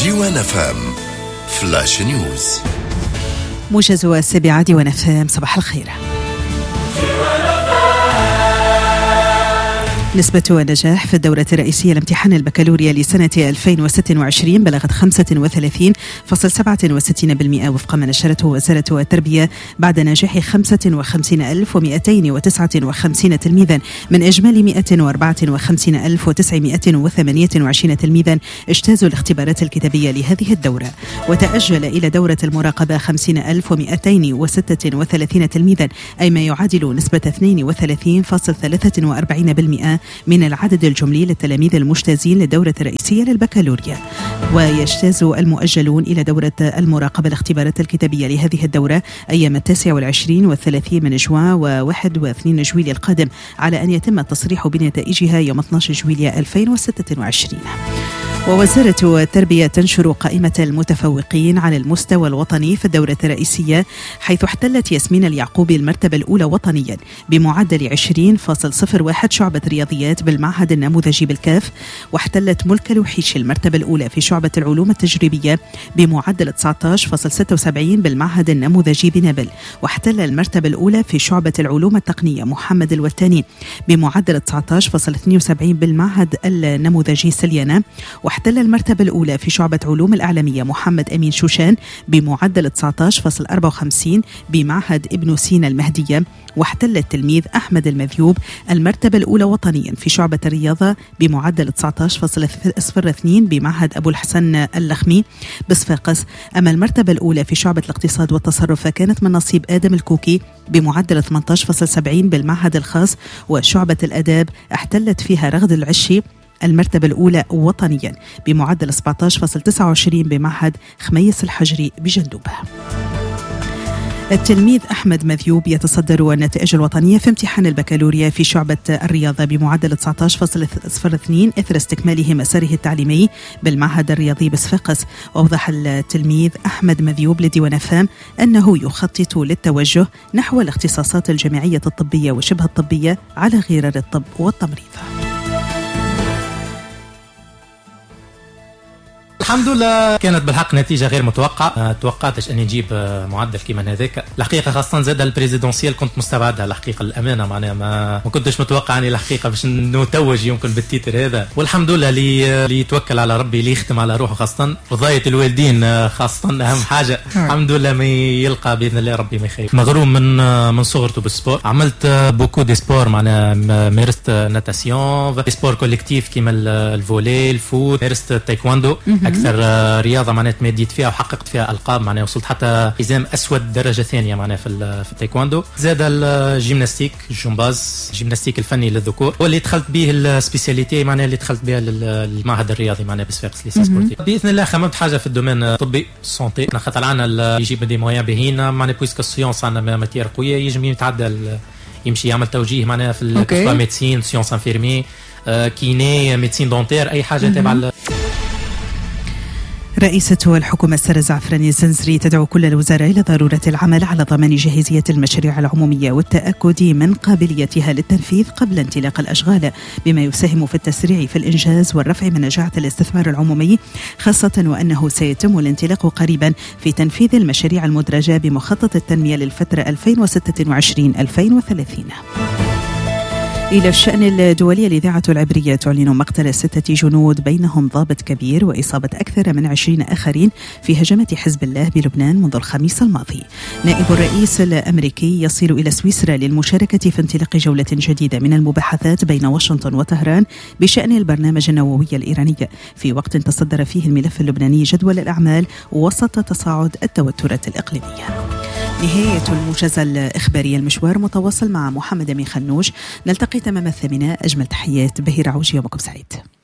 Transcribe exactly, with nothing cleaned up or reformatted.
ديوان اف ام فلاش نيوز. موجز السابعة ديوان اف ام. صباح الخير. نسبة النجاح في الدورة الرئيسية لامتحان البكالوريا لسنة ألفين وستة وعشرين بلغت خمسة وثلاثين فاصلة سبعة وستين بالمئة وفق ما نشرته وزارة التربية بعد نجاح خمسة وخمسين ألف ومئتين وتسعة وخمسين تلميذا من إجمالي مئة وأربعة وخمسين ألف وتسعمئة وثمانية وعشرين تلميذا اجتازوا الاختبارات الكتابية لهذه الدورة. وتأجل إلى دورة المراقبة خمسين ألف ومئتين وستة وثلاثين تلميذا، أي ما يعادل نسبة اثنين وثلاثين فاصلة ثلاثة وأربعين بالمئة من العدد الجملي للتلاميذ المجتازين للدورة الرئيسية للبكالوريا. ويجتاز المؤجلون إلى دورة المراقبة الاختبارات الكتابية لهذه الدورة أيام التاسع والعشرين والثلاثين من جوان وواحد واثنين جويلية القادم، على أن يتم التصريح بنتائجها يوم اثني عشر جويلية ألفين وستة وعشرين. ووزارة التربية تنشر قائمة المتفوقين على المستوى الوطني في الدورة الرئيسية، حيث احتلت ياسمين اليعقوبي المرتبة الأولى وطنيا بمعدل عشرين فاصلة صفر واحد شعبة رياضيات بالمعهد النموذجي بالكاف، واحتلت ملك الوحيش المرتبة الأولى في شعبة العلوم التجريبية بمعدل تسعة عشر فاصلة ستة وسبعين بالمعهد النموذجي بنابل، واحتل المرتبة الأولى في شعبة العلوم التقنية محمد الوتاني بمعدل تسعة عشر فاصلة اثنين وسبعين بالمعهد النموذجي سليانة، واحتل المرتبة الأولى في شعبة علوم الإعلامية محمد أمين شوشان بمعدل تسعة عشر فاصلة أربعة وخمسين بمعهد ابن سينا المهدية، واحتل التلميذ أحمد المذيوب المرتبة الأولى وطنيا في شعبة الرياضة بمعدل تسعة عشر فاصلة صفر اثنين بمعهد أبو الحسن اللخمي بصفاقس. أما المرتبة الأولى في شعبة الاقتصاد والتصرف فكانت من نصيب آدم الكوكي بمعدل ثمانية عشر فاصلة سبعين بالمعهد الخاص، وشعبة الآداب احتلت فيها رغد العشي المرتبة الأولى وطنيا بمعدل سبعة عشر فاصلة تسعة وعشرين بمعهد خميس الحجري بجندوبة. التلميذ أحمد مذيوب يتصدر النتائج الوطنية في امتحان البكالوريا في شعبة الرياضة بمعدل تسعة عشر فاصلة صفر اثنين إثر استكماله مساره التعليمي بالمعهد الرياضي بصفاقس. وأوضح التلميذ أحمد مذيوب لديوان اف ام أنه يخطط للتوجه نحو الاختصاصات الجامعية الطبية وشبه الطبية على غرار الطب والتمريض. الحمد لله كانت بالحق نتيجة غير متوقعة. توقعتش أني نجيب معدل كيما هذاك الحقيقة، خاصة زاد البريزيدونسيال كنت مستبعدها الحقيقة الأمانة، معناها ما, ما كنتش متوقع أني الحقيقة باش نتوج يمكن بالتيتر هذا. والحمد لله اللي اللي يتوكل على ربي اللي يختم على روحه، خاصة رضاية الوالدين خاصة أهم حاجة. الحمد لله ما يلقى بإذن الله ربي ما يخيب. مغروم من من صغرته بالسبور، عملت بوكو دي سبور، معناها مارست ناتاسيون، سبور كوليكتيف كيما الفولي الفوت، مارست تايكواندو أكثر رياضة معناها تمديت فيها وحققت فيها ألقاب، معناها وصلت حتى حزام أسود درجة ثانية معناها في في التايكواندو. زاد الجيمناستيك الجمباز الجيمناستيك الفني للذكور، واللي دخلت به السبيسياليتي معناها اللي دخلت بها للمعهد الرياضي معناها بصفاقس ليسانس سبورتيف. بإذن الله خممت حاجة في الدومين الطبي سونتي، خاطر عندنا يجيب دي مويان باهين معناها بويسك السيونس عندنا ماتير قوية يجم يتعدى يمشي يعمل توجيه معناها في الميديسين سيونس انفيرمي كيني ميديسين دونتير أي حاجة تبع. رئيسة الحكومة السارة الزعفراني الزنزري تدعو كل الوزراء إلى ضرورة العمل على ضمان جاهزية المشاريع العمومية والتأكد من قابليتها للتنفيذ قبل انطلاق الأشغال، بما يساهم في التسريع في الإنجاز والرفع من نجاعة الاستثمار العمومي، خاصة وأنه سيتم الانطلاق قريبا في تنفيذ المشاريع المدرجة بمخطط التنمية للفترة ألفين وستة وعشرين ألفين وثلاثين. إلى الشأن الدولي، الإذاعة العبرية تعلن مقتل ستة جنود بينهم ضابط كبير وإصابة أكثر من عشرين آخرين في هجمات حزب الله بلبنان منذ الخميس الماضي. نائب الرئيس الأمريكي يصل إلى سويسرا للمشاركة في انطلاق جولة جديدة من المباحثات بين واشنطن وطهران بشأن البرنامج النووي الإيراني، في وقت تصدر فيه الملف اللبناني جدول الأعمال وسط تصاعد التوترات الإقليمية. نهاية الموجز الإخباري، المشوار متواصل مع محمد أمين خنوش. نلتقي تمام الثامنة. أجمل تحيات بهير عوجي، يومكم سعيد.